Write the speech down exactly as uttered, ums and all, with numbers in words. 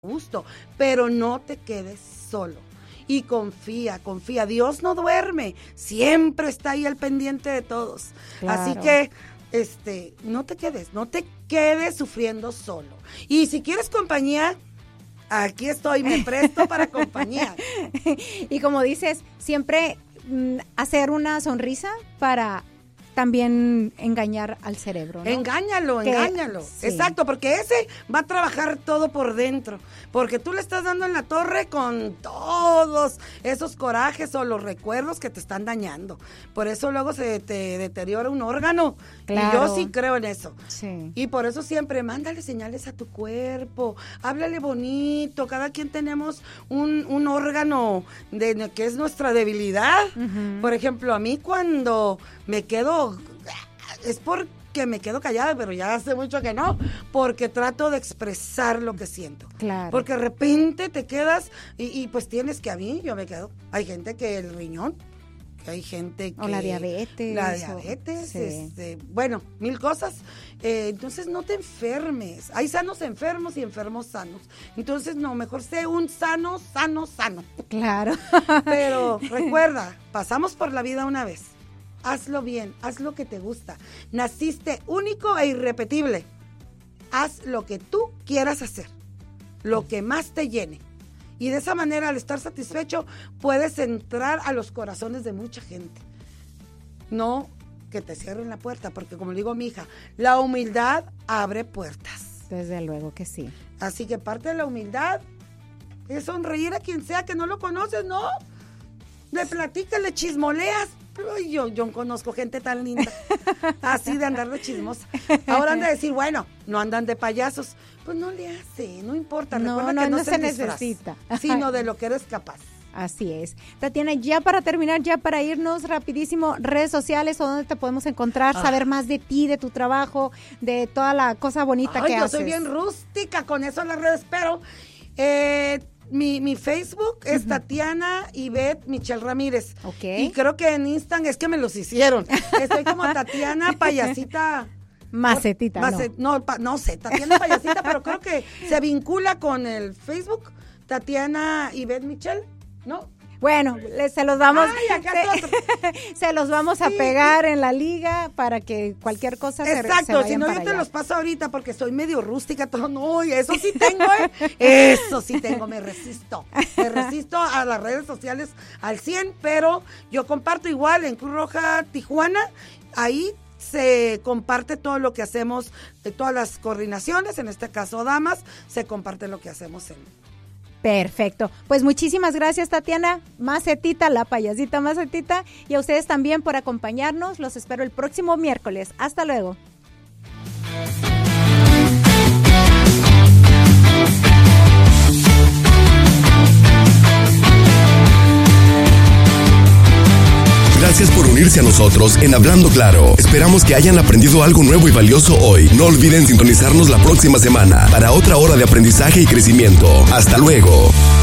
gusto, pero no te quedes solo. Y confía, confía. Dios no duerme, siempre está ahí al pendiente de todos. Claro. Así que, este, no te quedes, no te quedes sufriendo solo. Y si quieres compañía, aquí estoy, me presto para compañía. Y como dices, siempre mm, hacer una sonrisa para también engañar al cerebro, ¿no? Engáñalo, que, engáñalo. Sí. Exacto, porque ese va a trabajar todo por dentro. Porque tú le estás dando en la torre con todos esos corajes o los recuerdos que te están dañando. Por eso luego se te deteriora un órgano. Claro. Y yo sí creo en eso. Sí. Y por eso siempre mándale señales a tu cuerpo, háblale bonito. Cada quien tenemos un, un órgano de, que es nuestra debilidad. Uh-huh. Por ejemplo, a mí cuando me quedo es porque me quedo callada, pero ya hace mucho que no, porque trato de expresar lo que siento. Claro. Porque de repente te quedas y, y pues tienes que, a mí yo me quedo. Hay gente que el riñón, que hay gente que... O la diabetes. La diabetes, o, sí. este, bueno, mil cosas. Eh, entonces no te enfermes. Hay sanos enfermos y enfermos sanos. Entonces no, mejor sé un sano, sano, sano. Claro. Pero recuerda, pasamos por la vida una vez. Hazlo bien, haz lo que te gusta. Naciste único e irrepetible. Haz lo que tú quieras hacer, lo que más te llene. Y de esa manera, al estar satisfecho, puedes entrar a los corazones de mucha gente. No que te cierren la puerta, porque como digo mi hija, la humildad abre puertas. Desde luego que sí. Así que parte de la humildad es sonreír a quien sea que no lo conoces, ¿no? Le platicas, le chismoleas. Yo, yo conozco gente tan linda, así de andar de chismosa. Ahora anda a decir, bueno, no andan de payasos. Pues no le hace, no importa. No, Recuerda no, que no, no se, se necesita, sino de lo que eres capaz. Así es. Tatiana, ya para terminar, ya para irnos rapidísimo, redes sociales o dónde te podemos encontrar, ah. saber más de ti, de tu trabajo, de toda la cosa bonita Ay, que yo haces. Yo soy bien rústica con eso en las redes, pero... Eh, Mi, mi Facebook es uh-huh. Tatiana Ivette Michelle Ramírez. Okay. Y creo que en Instagram es que me los hicieron. Estoy como Tatiana Payasita. Macetita, Macet, no. No, pa, no sé, Tatiana Payasita, pero creo que se vincula con el Facebook. Tatiana Ivette Michelle, ¿no? Bueno, se los vamos Ay, acá se, se los vamos sí. a pegar en la liga para que cualquier cosa se, Exacto, se vayan si no para yo te allá. los paso ahorita porque soy medio rústica, todo, no, eso sí tengo, ¿eh? Eso sí tengo, me resisto, me resisto a las redes sociales al cien, pero yo comparto igual en Cruz Roja Tijuana, ahí se comparte todo lo que hacemos, de todas las coordinaciones, en este caso damas, se comparte lo que hacemos en... Perfecto, pues muchísimas gracias Tatiana Macetita, la payasita Macetita, y a ustedes también por acompañarnos, los espero el próximo miércoles, hasta luego. Gracias por unirse a nosotros en Hablando Claro. Esperamos que hayan aprendido algo nuevo y valioso hoy. No olviden sintonizarnos la próxima semana para otra hora de aprendizaje y crecimiento. Hasta luego.